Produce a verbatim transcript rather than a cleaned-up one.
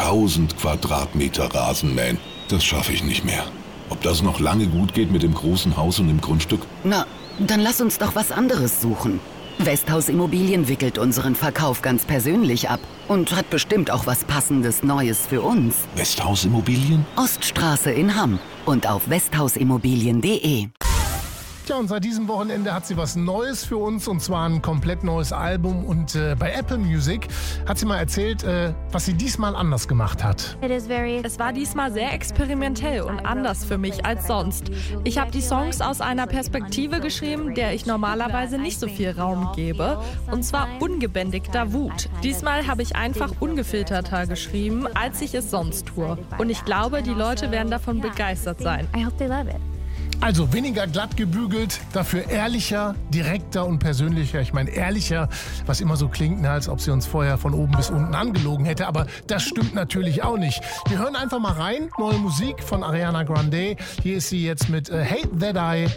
tausend Quadratmeter Rasenmähen. Das schaffe ich nicht mehr. Ob das noch lange gut geht mit dem großen Haus und dem Grundstück? Na, dann lass uns doch was anderes suchen. Westhaus Immobilien wickelt unseren Verkauf ganz persönlich ab und hat bestimmt auch was Passendes Neues für uns. Westhaus Immobilien? Oststraße in Hamm und auf westhausimmobilien punkt de. Ja, und seit diesem Wochenende hat sie was Neues für uns, und zwar ein komplett neues Album. Und äh, bei Apple Music hat sie mal erzählt, äh, was sie diesmal anders gemacht hat. Es war diesmal sehr experimentell und anders für mich als sonst. Ich habe die Songs aus einer Perspektive geschrieben, der ich normalerweise nicht so viel Raum gebe, und zwar ungebändigter Wut. Diesmal habe ich einfach ungefilterter geschrieben, als ich es sonst tue. Und ich glaube, die Leute werden davon begeistert sein. Also weniger glatt gebügelt, dafür ehrlicher, direkter und persönlicher. Ich meine ehrlicher, was immer so klingt, als ob sie uns vorher von oben bis unten angelogen hätte. Aber das stimmt natürlich auch nicht. Wir hören einfach mal rein. Neue Musik von Ariana Grande. Hier ist sie jetzt mit äh, Hate That I